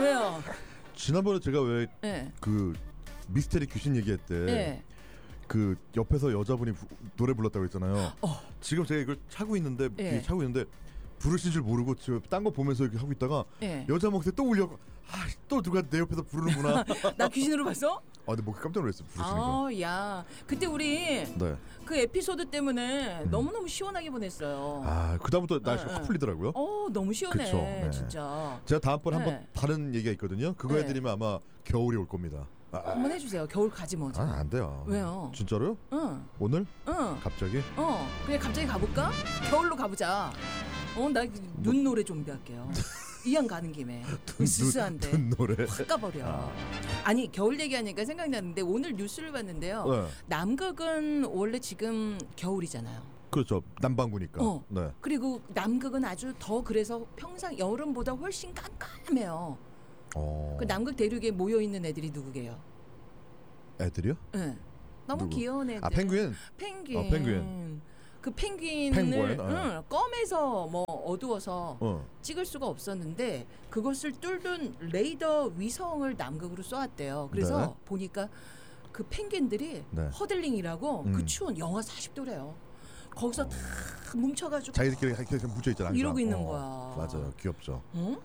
왜요? 지난번에 제가 왜 네. 그 미스테리 귀신 얘기할 때 네. 그 옆에서 여자분이 노래 불렀다고 했잖아요. 지금 제가 이걸 차고 있는데 네. 부르신 줄 모르고 딴 거 보면서 이렇게 하고 있다가 여자 목소리 또 울려. 또 누가 내 옆에서 부르는구나. 나 귀신으로 봤어? 근데 뭐 깜짝 놀랐어 부르시는 거. 야, 그때 우리 그 에피소드 때문에 너무너무 시원하게 보냈어요. 그다음부터 날씨 확 풀리더라고요. 너무 시원해. 그쵸, 네. 진짜. 제가 다음번 한번 다른 얘기가 있거든요. 그거 해드리면 아마 겨울이 올 겁니다. 한번 해주세요. 겨울 가지 뭐. 안 돼요. 왜요? 진짜로요? 응. 오늘? 응. 갑자기? 그래 갑자기 가볼까? 겨울로 가보자. 나 눈 노래 준비할게요. 이왕 가는 김에 으스스한데 눈 노래 확 가버려. 아니 겨울 얘기하니까 생각나는데 오늘 뉴스를 봤는데요. 남극은 원래 지금 겨울이잖아요. 그렇죠. 남반구니까. 네. 그리고 남극은 아주 더 그래서 평상 여름보다 훨씬 깜깜해요. 그 남극 대륙에 모여 있는 애들이 누구게요? 애들이요? 네. 너무 귀여운 애들. 펭귄. 펭귄. 그 펭귄을 껌에서 뭐 어두워서 찍을 수가 없었는데 그것을 뚫는 레이더 위성을 남극으로 쏘았대요. 그래서 보니까 그 펭귄들이 허들링이라고 그 추운 영하 40도래요. 거기서 다 뭉쳐가지고 자기들끼리 뭉쳐 있잖아. 이러고 있는 거야. 맞아요. 귀엽죠.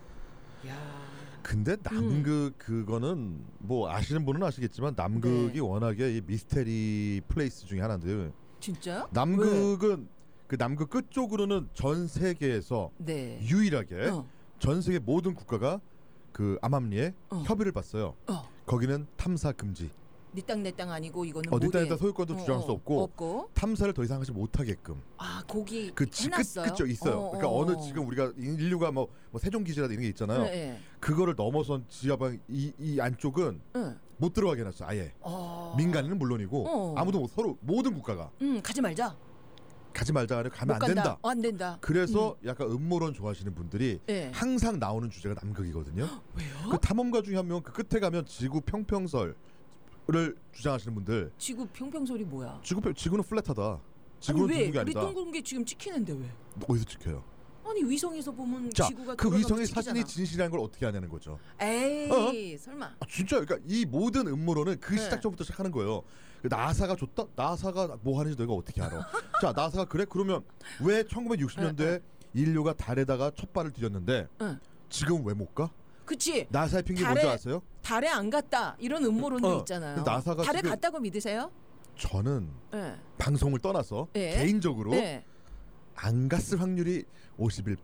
야. 근데 남극 그거는 뭐 아시는 분은 아시겠지만 남극이 워낙에 이 미스테리 플레이스 중에 하나인데요. 진짜? 남극은 그 남극 끝쪽으로는 전 세계에서 유일하게 전 세계 모든 국가가 그 암암리에 협의를 받어요. 거기는 탐사 금지. 네 땅 내 땅 아니고 이거는 네 땅 내 땅 소유권도 주장할 수 없고 탐사를 더 이상 하지 못하게끔. 거기 해놨어요? 그쵸 있어요. 그러니까 어느 지금 우리가 인류가 뭐 세종 기지라든 이런 게 있잖아요. 그거를 넘어선 지하방 이 안쪽은 못 들어가게 해놨어 아예. 민간인은 물론이고 아무도 서로 모든 국가가 가지 말자. 가지 말자 하면 가면 안 된다. 안 된다. 그래서 약간 음모론 좋아하시는 분들이 항상 나오는 주제가 남극이거든요. 왜요? 그 탐험가 중에 한 명 그 끝에 가면 지구 평평설을 주장하시는 분들. 지구 평평설이 뭐야? 지구는 플랫하다. 지구는 둥근 게 아니다. 우리 둥근 게 지금 찍히는데 왜? 어디서 찍혀요? 아니 위성에서 보면 지구가 그 위성의 찍히잖아. 사진이 진실이라는 걸 어떻게 하냐는 거죠. 에이 설마. 진짜 그러니까 이 모든 음모론은 그 시작 전부터 시작하는 거예요. 나사가 줬다? 나사가 뭐 하는지 너가 어떻게 알아? 자 나사가 그래? 그러면 왜 1960년대에 인류가 달에다가 첫 발을 디뎠는데 지금 왜 못 가? 그치. 나사의 핑계 뭔지 아세요? 달에 안 갔다 이런 음모론도 있잖아요. 나사가 달에 갔다고 믿으세요? 저는 방송을 떠나서 개인적으로 안 갔을 확률이 51%.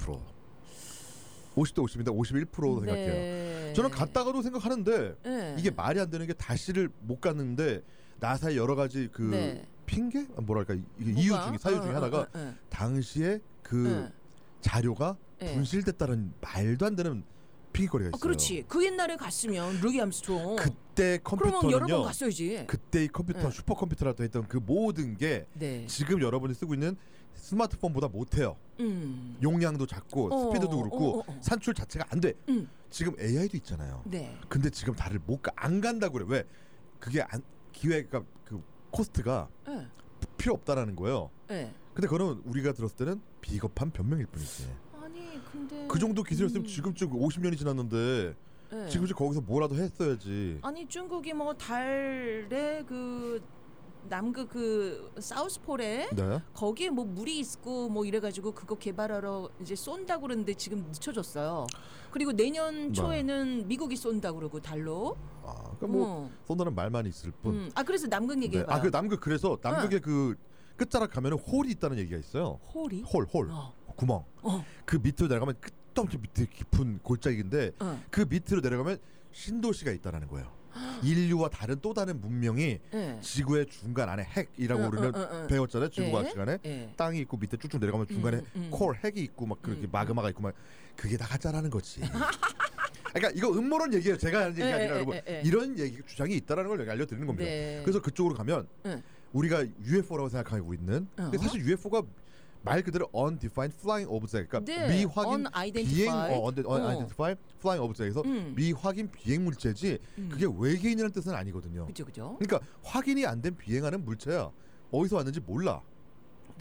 50대 50인데 51%로 생각해요. 저는 갔다가도 생각하는데 이게 말이 안 되는 게 다시를 못 갔는데 나사의 여러 가지 그 핑계? 뭐랄까 이유 중에 사유 중에 하나가 당시에 그 자료가 분실됐다는 말도 안 되는 핑계거리가 있어요. 그렇지. 그 옛날에 갔으면 루이 암스트롱. 그때 컴퓨터는요. 그러면 여러 번 갔어야지. 그때 이 컴퓨터 슈퍼컴퓨터라고 했던 그 모든 게 지금 여러분이 쓰고 있는 스마트폰보다 못해요. 용량도 작고 스피드도 그렇고 산출 자체가 안 돼. 지금 AI도 있잖아요. 근데 지금 다들 안 간다고 그래. 왜? 그게 기회가 그 코스트가 필요 없다라는 거예요. 근데 그거는 우리가 들었을 때는 비겁한 변명일 뿐이지. 근데 그 정도 기술이었으면 지금쯤 50년이 지났는데 지금쯤 거기서 뭐라도 했어야지. 아니 중국이 뭐 달에 그 남극 그 사우스폴에 거기에 뭐 물이 있고 뭐 이래가지고 그거 개발하러 이제 쏜다고 그러는데 지금 늦춰졌어요. 그리고 내년 초에는 미국이 쏜다고 그러고 달로. 그러니까 뭐 쏜다는 말만 있을 뿐. 그래서 남극 얘기해봐요. 그 남극 그래서 남극의 그 끝자락 가면은 홀이 있다는 얘기가 있어요. 홀이? 홀. 구멍. 그 밑으로 내려가면 끝없이 밑에 깊은 골짜기인데 그 밑으로 내려가면 신도시가 있다라는 거예요. 인류와 다른 또 다른 문명이 지구의 중간 안에 핵이라고 우리는 배웠잖아요. 지구과학 시간에 땅이 있고 밑에 쭉쭉 내려가면 중간에 콜 핵이 있고 막 그렇게 마그마가 있고 막 그게 다 가짜라는 거지. 그러니까 이거 음모론 얘기예요. 제가 하는 얘기가 아니라 여러분 이런 얘기 주장이 있다라는 걸 알려드리는 겁니다. 그래서 그쪽으로 가면 우리가 UFO라고 생각하고 있는 근데 사실 UFO가 말 그대로 undefined flying object, 그러니까 미확인 비행 unidentified flying object에서 미확인 비행 물체지 그게 외계인이라는 뜻은 아니거든요. 그죠. 그러니까 확인이 안 된 비행하는 물체야. 어디서 왔는지 몰라. 자,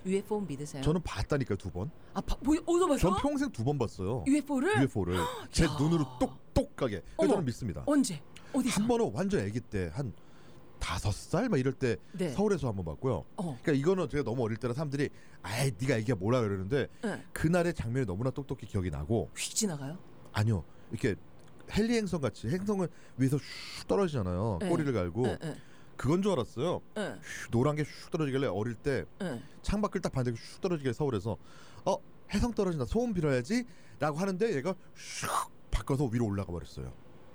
UFO 믿으세요? 저는 봤다니까 2번. 뭐 어디서 봤어? 전 평생 2번 봤어요. UFO를 제 눈으로 똑똑하게. 저는 믿습니다. 언제? 어디서? 한 번은 완전 아기 때 한 5살 막 이럴 때 네. 서울에서 한번 봤고요. 그러니까 이거는 제가 너무 어릴 때라 사람들이 아이 네가 애기야 뭐라 그러는데 네. 그날의 장면이 너무나 똑똑히 기억이 나고. 휙 지나가요? 아니요. 이렇게 헬리 행성 같이 행성은 위에서 슉 떨어지잖아요. 네. 꼬리를 갈고. 네. 그건 줄 알았어요. 네. 노란 게 슉 떨어지길래 어릴 때 창밖을 딱 봤는데 슉 떨어지길래 서울에서 해성 떨어진다 소음 빌어야지 라고 하는데 얘가 슉 바꿔서 위로 올라가 버렸어요.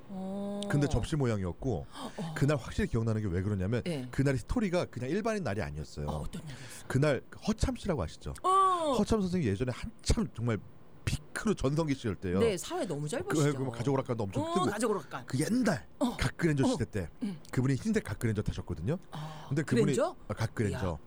근데 접시 모양이었고 그날 확실히 기억나는 게 왜 그러냐면 그날이 스토리가 그냥 일반인 날이 아니었어요. 어떤 날이었어? 그날 허참 씨라고 아시죠? 허참 선생님 예전에 한참 정말 비크로 전성기 시절 때요. 네, 사회 너무 잘 보시죠. 그 가족오락관도 엄청 뜨고. 가족오락관. 그 옛날 각그랜저 시대 때 그분이 흰색 각그랜저 타셨거든요. 근데 그분이 각그랜저.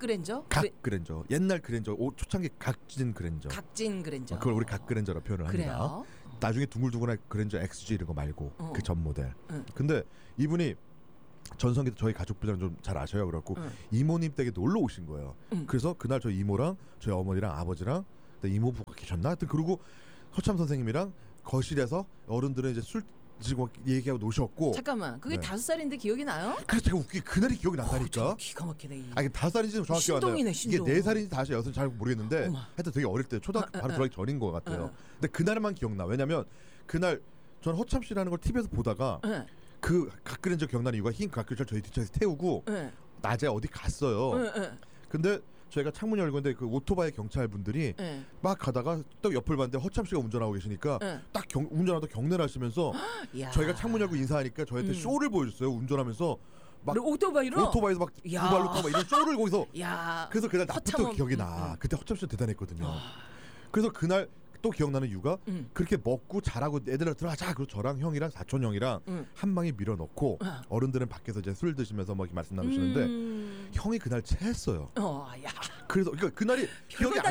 각그랜저. 옛날 그랜저. 초창기 각진 그랜저. 그걸 우리 각그랜저라 표현을 합니다. 그래요? 나중에 둥글둥글한 그랜저 XG 이런 거 말고 그 전 모델. 근데 이분이 전성기 때 저희 가족분들은 좀 잘 아셔요. 그래갖고 이모님 댁에 놀러 오신 거예요. 그래서 그날 저희 이모랑 저희 어머니랑 아버지랑 이모부가 계셨나? 그리고 허참 선생님이랑 거실에서 어른들은 이제 술 지금 얘기하고 노셨고. 잠깐만, 그게 5살인데 기억이 나요? 그래서 제가 웃기게 그날이 기억이 난다니까. 기가 막히네. 아니 5살인지는 정확히 안 나요. 이게 4살인지 5살, 6살 잘 모르겠는데 하여튼 되게 어릴 때 초등학교 바로 들어가기 전인 것 같아요. 근데 그날만 기억나. 왜냐면 그날 전 허참 씨라는 걸 TV에서 보다가 그 각그랜저 기억나는 이유가 흰 각그랜저 저희 뒷차에서 태우고 낮에 어디 갔어요. 근데 저희가 창문 열고 있는데 그 오토바이 경찰분들이 막 가다가 딱 옆을 봤는데 허참 씨가 운전하고 계시니까 딱 운전하다 경례를 하시면서 저희가 창문 열고 인사하니까 저희한테 쇼를 보여줬어요. 운전하면서 막 오토바이에서 막 두 발로 타고 막 이런 쇼를 거기서. 그래서 그날 낮부터 기억이 나. 그때 허참 씨가 대단했거든요. 그래서 그날 또 기억나는 이유가 그렇게 먹고 자라고 애들 들어가자. 그리고 저랑 형이랑 사촌 형이랑 한 방에 밀어넣고 어른들은 밖에서 이제 술 드시면서 막 말씀 나누시는데 형이 그날 체했어요. 그래서 그러니까 그날이 기억이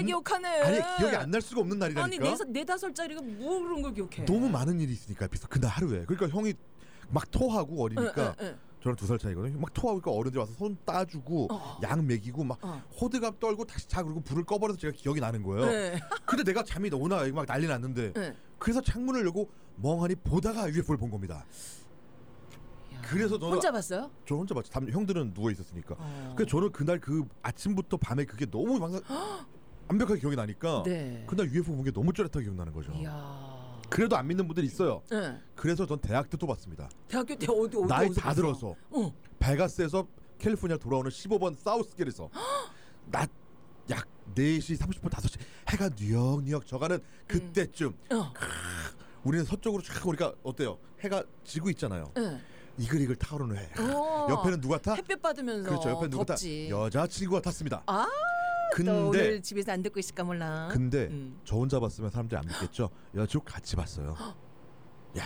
안 날 수가 없는 날이라니까. 아니 4-5살짜리가 뭐 그런 걸 기억해? 너무 많은 일이 있으니까 그날 하루에. 그러니까 형이 막 토하고 어리니까 저랑 2살 차이거든요. 막 토하고 어른들이 와서 손 따주고 약 먹이고 막 호들갑 떨고 다시 자 그리고 불을 꺼버려서 제가 기억이 나는 거예요. 근데 내가 잠이 오나 막 난리 났는데 그래서 창문을 열고 멍하니 보다가 UFO를 본 겁니다. 그래서 저는 혼자 봤어요? 저 혼자 봤죠. 형들은 누워 있었으니까. 그래서 저는 그날 그 아침부터 밤에 그게 너무 완벽하게 기억이 나니까 그날 UFO 본 게 너무 뚜렷하게 기억나는 거죠. 그래도 안 믿는 분들이 있어요. 그래서 전 대학 때 또 봤습니다. 대학교 때 어디 나이 다 들어서 베가스에서 캘리포니아 돌아오는 15번 사우스길에서 낮 약 4시 30분 5시 해가 뉘역뉘역 져가는 그때쯤 우리는 서쪽으로 쫙 오니까 어때요? 해가 지고 있잖아요. 이글이글 타오르는 해. 옆에는 누가 타? 햇볕 받으면서. 그렇죠. 옆에 누가 타? 여자친구가 탔습니다. 근데 오늘 집에서 안 듣고 있을까 몰라. 근데 저 혼자 봤으면 사람들이 안 믿겠죠. 여자친구 같이 봤어요. 야,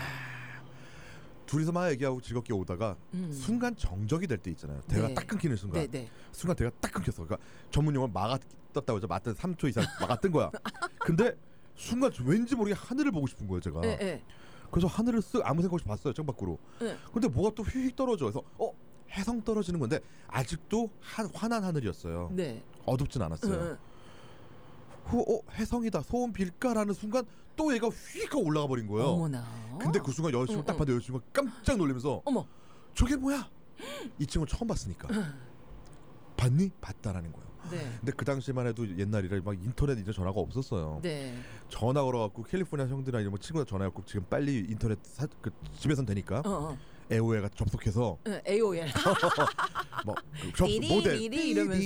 둘이서 막 얘기하고 즐겁게 오다가 순간 정적이 될 때 있잖아요. 대화가 딱 끊기는 순간. 순간 대화가 딱 끊겼어. 그러니까 전문 용어 마가 떴다고 해서 맞던 3초 이상 마가 뜬 거야. 근데 순간 왠지 모르게 하늘을 보고 싶은 거예요, 제가. 그래서 하늘을 아무 생각 없이 봤어요, 창밖으로. 근데 뭐가 또 휙 떨어져. 그래서 해성 떨어지는 건데 아직도 환한 하늘이었어요. 어둡진 않았어요. 해성이다 소원 빌까라는 순간 또 얘가 휙 올라가 버린 거예요. 어머나. 근데 그 순간 여자친구 딱 봤는데 여자친구가 깜짝 놀라면서 저게 뭐야? 이 친구 처음 봤으니까. 봤니? 봤다라는 거예요. 근데 그 당시만 해도 옛날이라 막 인터넷 이런 전화가 없었어요. 전화 걸어갖고 캘리포니아 형들이나 이런 친구들 전화해갖고 지금 빨리 인터넷 집에선 되니까 AOL 접속해서 AOL 뭐 모델 이러면서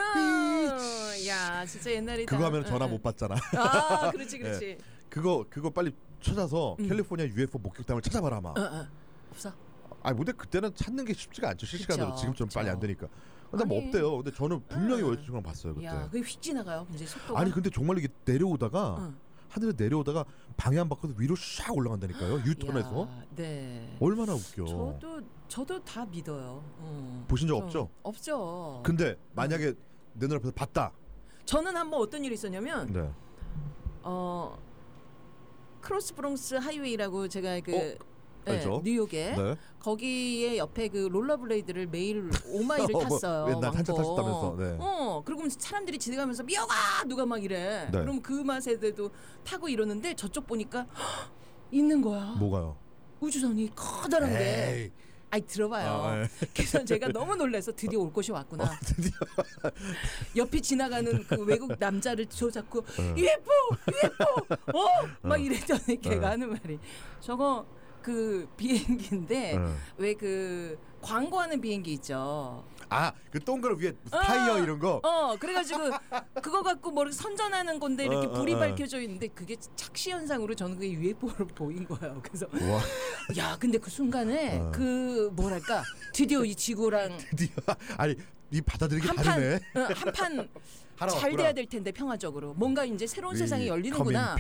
야 진짜 옛날이다. 그거 하면 전화 못 받잖아. 그렇지. 그거 빨리 찾아서 캘리포니아 UFO 목격담을 찾아봐라 아마. 없어. 근데 그때는 찾는 게 쉽지가 않죠. 실시간으로 지금처럼 빨리 안 되니까. 근데 뭐 없대요. 근데 저는 분명히 여자친구랑 봤어요 그때. 그게 휙 지나가요. 이제 속도가. 근데 정말 이게 내려오다가 하늘에 내려오다가 방향 바꿔서 위로 샥 올라간다니까요. 유턴해서. 얼마나 웃겨. 저도 다 믿어요. 보신 적 없죠? 없죠. 근데 만약에 내 눈앞에서 봤다. 저는 한번 어떤 일이 있었냐면 크로스 브롱스 하이웨이라고 제가 알죠? 뉴욕에 네. 거기에 옆에 그 롤러블레이드를 매일 5마일을 탔어요. 맨날 한참 타셨다면서. 네. 그리고 사람들이 지나가면서 미어가 누가 막 이래. 네. 그럼 그 맛에도 타고 이러는데 저쪽 보니까 있는 거야. 뭐가요? 우주선이 커다란 게. 아이 들어봐요. 그래서 제가 너무 놀라서 드디어 올 곳이 왔구나. 드디어. 옆에 지나가는 그 외국 남자를 저자꾸 UFO, UFO, 막 이랬더니 걔가 하는 말이 저거 그 비행기인데 왜 그 광고하는 비행기 있죠. 그 동그란 위에 타이어 이런 거. 그래가지고 그거 갖고 뭐 선전하는 건데 이렇게 불이 밝혀져 있는데 그게 착시 현상으로 저는 그게 UFO로 보인 거예요. 그래서 야, 근데 그 순간에 그 뭐랄까 드디어 이 지구랑 드디어 아니 이 받아들이기 다르네. 한판 잘 돼야 될 텐데 평화적으로 뭔가 이제 새로운 세상이 열리는구나.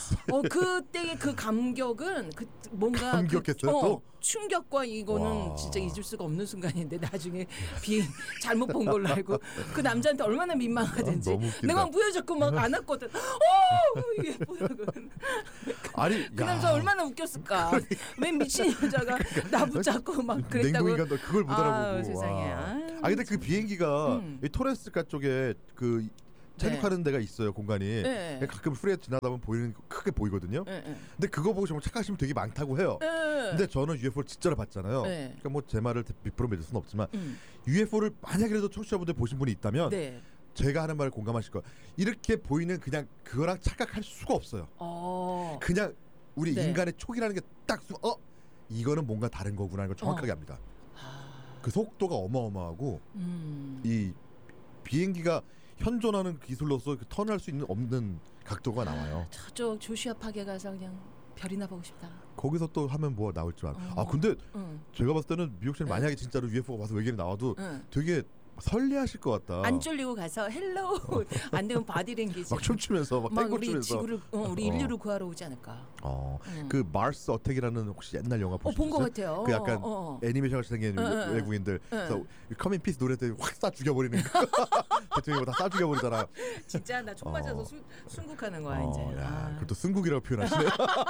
그때의 그 감격은 그 뭔가 감격했어요. 충격과 이거는 진짜 잊을 수가 없는 순간인데 나중에 잘못 본 걸로 알고 그 남자한테 얼마나 민망하든지 내가 부여잡고 막 안았거든. 이게 뭐라고. 아니 그 남자 얼마나 웃겼을까. 왜 미친 여자가 나 붙잡고 막 그랬다고. 냉동인간도 그걸 못 알아보고. 세상에. 근데 그 비행기가 이 토레스가 쪽에 그 착륙하는 데가 있어요, 공간이. 가끔 프리에 지나다 보면 보이는 크게 보이거든요. 근데 그거 보고 정말 착각하시면 되게 많다고 해요. 근데 저는 UFO를 진짜로 봤잖아요. 그러니까 뭐 제 말을 비프로 믿을 수는 없지만 UFO를 만약이라도 청취자분들 보신 분이 있다면 제가 하는 말을 공감하실 거예요. 이렇게 보이는 그냥 그거랑 착각할 수가 없어요. 그냥 우리 인간의 촉이라는 게 딱 이거는 뭔가 다른 거구나라는 걸 정확하게 압니다. 그 속도가 어마어마하고 이 비행기가 현존하는 기술로서 턴할 수 있는 없는 각도가 나와요. 저쪽 조슈아 팍에 가서 그냥 별이나 보고 싶다. 거기서 또 하면 뭐 나올 줄 알아. 근데 제가 봤을 때는 미국에서 만약에 진짜로 UFO가 와서 외계인이 나와도 되게 설레하실 것 같다. 안 쫄리고 가서 헬로 안 되면 바디랭귀지 막 춤추면서 막 탱고 추면서 우리 지구를 우리 인류를 구하러 오지 않을까. 그 마스 어택이라는 혹시 옛날 영화 보셨어요? 본 것 같아요. 그 약간 애니메이션 같이 생긴 외국인들 그래서 커밍 피스 노래 때 확 쏴 죽여버리는 거. 대통령이 다 쏴 죽여버리잖아. 진짜 나 총 맞아서 순국하는 거야 이제. 그것도 순국이라고 표현하시네.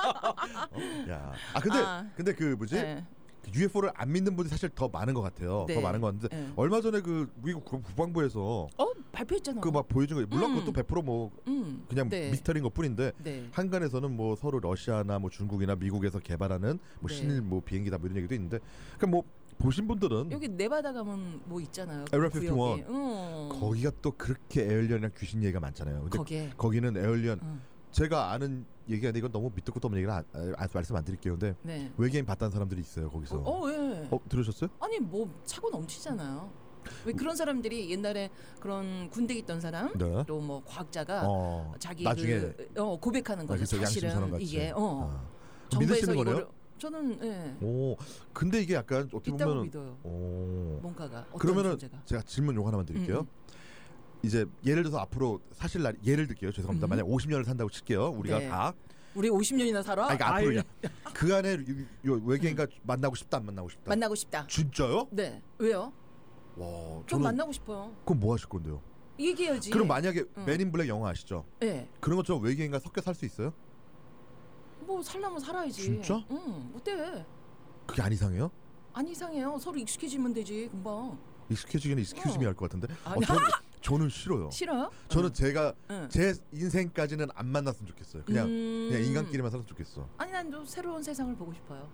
근데 그 뭐지? UFO를 안 믿는 분이 사실 더 많은 것 같아요. 더 많은 것 같은데 얼마 전에 그 미국 국방부에서 발표했잖아. 그 막 보여준 거 물론 그것도 100% 뭐 그냥 미스터리인 것뿐인데 한간에서는 뭐 서로 러시아나 뭐 중국이나 미국에서 개발하는 뭐 신일 뭐 비행기다 뭐 이런 얘기도 있는데 그러니까 뭐 보신 분들은 여기 네바다 가면 뭐 있잖아요. 에어리어 51 거기가 또 그렇게 에얼리언이랑 귀신 얘기가 많잖아요. 근데 거기는 에얼리언 제가 아는 얘기가 아닌데 이건 너무 밑도 끝도 없는 얘기를 말씀 안 드릴게요. 근데 외계인 봤다는 사람들이 있어요 거기서. 들으셨어요? 아니 뭐 차고 넘치잖아요. 왜 그런 사람들이 옛날에 그런 군대 있던 사람 또 뭐 과학자가 자기 나중에 고백하는 거죠. 사실은 이게 믿으시는 거네요? 저는 근데 이게 약간 어떻게 보면 믿어요. 뭔가가 어떤 그러면은 존재가. 제가 질문 요거 하나만 드릴게요. 이제 예를 들어서 앞으로 사실 날 예를 들게요. 죄송합니다. 만약 50년을 산다고 칠게요. 우리가 다 우리 50년이나 살아? 그러니까 앞으로 그 안에 외계인과 만나고 싶다 안 만나고 싶다? 만나고 싶다. 진짜요? 네. 왜요? 와, 좀 만나고 싶어요. 그럼 뭐 하실 건데요? 얘기해야지. 그럼 만약에 맨인 블랙 영화 아시죠? 네. 그런 것처럼 외계인과 섞여 살 수 있어요? 뭐 살려면 살아야지. 진짜? 어때? 그게 안 이상해요? 안 이상해요. 서로 익숙해지면 되지 금방. 익숙해지기는 익스큐즈미 할 것 같은데. 저는 싫어요. 싫어요? 저는 제가 제 인생까지는 안 만났으면 좋겠어요. 그냥 인간끼리만 살았으면 좋겠어. 아니 난 좀 새로운 세상을 보고 싶어요.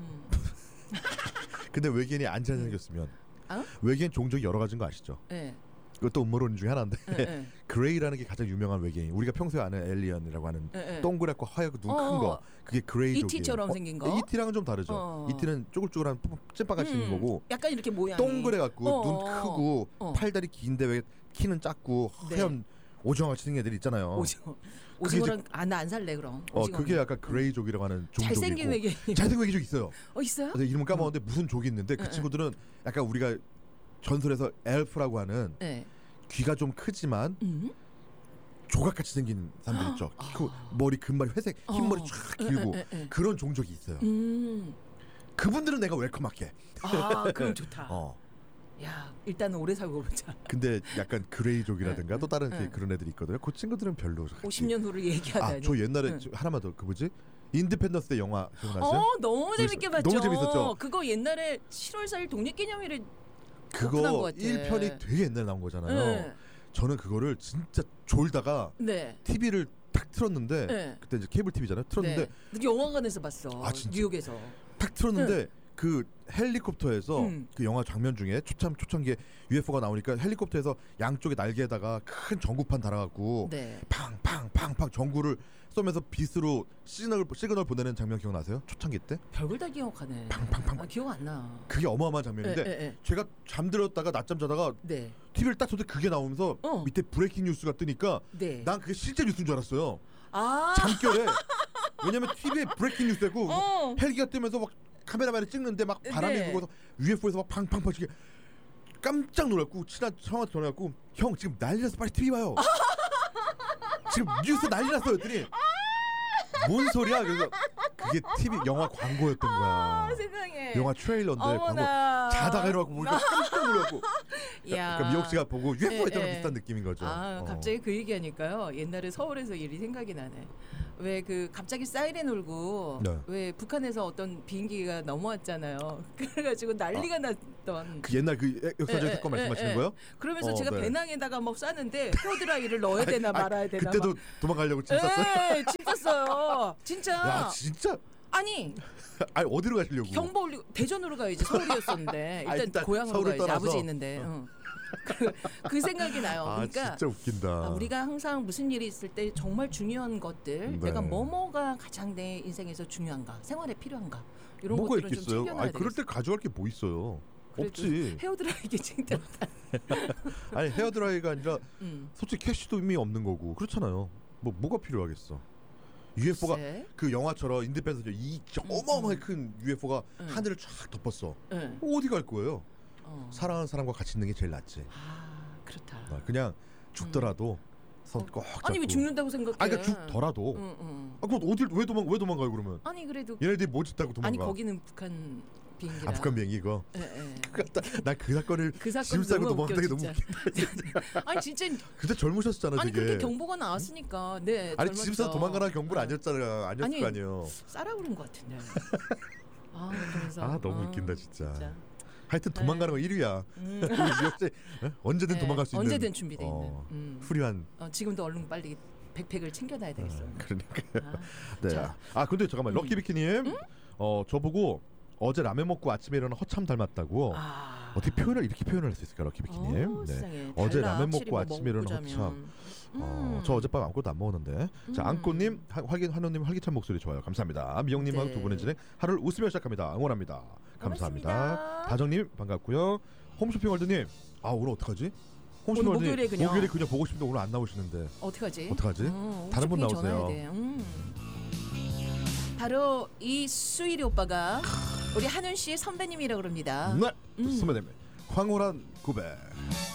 근데 외계인이 안 잘생겼으면 외계인 종족이 여러 가지인 거 아시죠? 네. 그것도 음모론 중에 하나인데 그레이라는 게 가장 유명한 외계인. 우리가 평소에 아는 에일리언이라고 하는 동그랗고 하얗고 눈 큰 거 그게 그레이족이에요. ET처럼 생긴 거? ET랑은 좀 다르죠. ET는 쪼글쪼글한 찐빵같이 생긴 거고 약간 이렇게 모양이 동그래갖고 눈 크고 팔다리 긴데 왜 키는 작고 하얀 오징어같이 생긴 애들 있잖아요. 오징어랑 안 살래 그럼. 그게 약간 그레이족이라고 하는 종족이고 잘생긴 외계인. 잘생긴 외계족 있어요. 있어요? 이름은 까먹었는데 무슨 족이 있는데 그 친구들은 약간 우리가 전설에서 엘프라고 하는 귀가 좀 크지만 조각같이 생긴 사람들 있죠. 머리 금발이 회색 흰머리 쫙 길고 그런 종족이 있어요. 그분들은 내가 웰컴할게. 그럼 좋다. 야, 일단은 오래 살고 보자. 근데 약간 그레이족이라든가 또 다른 그런 애들이 있거든요. 그 친구들은 별로. 50년 후를 얘기하다니. 저 옛날에 하나만 더 그 뭐지? 인디펜던스 데 영화 기억나세요? 너무 재밌게 봤죠. 너무 재밌었죠. 그거 옛날에 7월 4일 독립기념일에 그거 1편이 되게 옛날에 나온 거잖아요. 네. 저는 그거를 진짜 졸다가 네. TV를 딱 틀었는데 네. 그때 이제 케이블 TV잖아요. 틀었는데 네. 영화관에서 봤어. 뉴욕에서. 딱 틀었는데 그 헬리콥터에서 그 영화 장면 중에 초창기에 UFO가 나오니까 헬리콥터에서 양쪽에 날개에다가 큰 전구판 달아갖고 네. 팡팡팡팡 전구를 쏘면서 빛으로 시그널 보내는 장면 기억나세요? 초창기 때? 별걸 다 기억하네. 팡팡팡. 기억 안 나. 그게 어마어마한 장면인데 제가 잠들었다가 낮잠 자다가 TV를 딱 켰는데 그게 나오면서 밑에 브레이킹 뉴스가 뜨니까 난 그게 실제 뉴스인 줄 알았어요. 잠결에. 왜냐면 TV에 브레이킹 뉴스고 헬기가 뜨면서 막 카메라만에 찍는데 막 바람이 불고서 UFO에서 막 팡팡팡 치게 깜짝 놀랐고 친한 형한테 전화했고 형 지금 난리 났어 빨리 TV 봐요. 지금 뉴스 난리 났어요 했더니 뭔 소리야? 그래서 그게 TV 영화 광고였던 거야. 세상에. 영화 트레일러인데 광고 자다가 일어나고 보니까 깜짝 놀랐고 그러니까 미옥 씨가 보고 UFO 했던 비슷한 느낌인 거죠. 갑자기 그 얘기하니까요. 옛날에 서울에서 일이 생각이 나네. 왜 그 갑자기 사이렌 울고 왜 북한에서 어떤 비행기가 넘어왔잖아요. 그래가지고 난리가 났던 그 옛날 그 역사적인 사건 말씀하시는 거예요? 그러면서 제가 배낭에다가 막 싸는데 헤어드라이를 넣어야 되나 말아야 되나 그때도 도망가려고 짐 쌌어요? 짐 쌌어요. 진짜. 야 진짜. 아니 어디로 가시려고? 경보 올리고 대전으로 가야지. 서울이었었는데 일단 고향으로 가야지. 아버지 있는데. 그 생각이 나요. 그러니까 진짜 웃긴다. 우리가 항상 무슨 일이 있을 때 정말 중요한 것들, 내가 뭐가 가장 내 인생에서 중요한가, 생활에 필요한가 이런 것들은 있겠어요? 좀 챙겨놔야 되겠어요. 그럴 때 가져갈 게 뭐 있어요? 없지. 헤어드라이기 챙겼다. 아니 헤어드라이가 아니라 솔직히 캐시도 이미 없는 거고 그렇잖아요. 뭐가 필요하겠어? UFO가 그 영화처럼 인디펜던스 이 어마어마하게 큰 UFO가 하늘을 쫙 덮었어. 어디 갈 거예요? 사랑하는 사람과 같이 있는 게 제일 낫지. 그렇다. 그냥 죽더라도 손 꼭 잡고. 아니 왜 죽는다고 생각해? 그러니까 죽더라도. 그럼 어딜 왜 도망가요 그러면? 아니 그래도 얘네들이 뭐 짓다고 도망가? 아니 거기는 북한 비행기라. 북한 비행기 이거. 난 그 사건을 짐 싸고 도망가는 게 너무 웃긴다. 아니 진짜. 그때 젊으셨잖아. 아니 그렇게 경보가 나왔으니까. 네. 아니 짐 싸서 도망가라는 경보는 아니었잖아. 아니었을 거 아니에요. 싸라 그런 것 같은데. 그래서 너무 웃긴다 진짜. 하여튼 도망가는 거 1위야. 언제든 도망갈 수 있는. 언제든 준비돼 있는. 훌륭한. 지금도 얼른 빨리 백팩을 챙겨놔야 되겠어. 그러니까. 네. 근데 잠깐만 럭키비키님. 저보고 어제 라면 먹고 아침에 일어나 허참 닮았다고. 어떻게 이렇게 표현을 할 수 있을까 럭키비키님? 네. 어제 라면 먹고 아침에 일어나 허참. 저 어젯밤 아무것도 안 먹었는데. 자 안꼬님, 한우님 활기찬 목소리 좋아요. 감사합니다. 미영님하고 두 분의 진행 하루를 웃으며 시작합니다. 응원합니다. 감사합니다. 다정님 반갑고요. 홈쇼핑월드님, 오늘 어떡하지? 홈쇼핑월드 목요일에 그냥 보고 싶은데 오늘 안 나오시는데. 어떡하지? 다른 분 나오세요. 바로 이 수일이 오빠가 우리 한윤 씨의 선배님이라고 그럽니다. 네, 선배님. 황홀한 고백.